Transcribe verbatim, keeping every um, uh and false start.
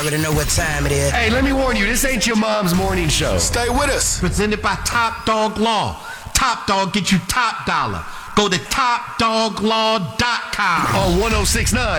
already know what time it is. Hey, let me warn you, this ain't your mom's morning show. Stay with us. Presented by Top Dog Law. Top Dog get you top dollar. Go to top dog law dot com. On one oh six point nine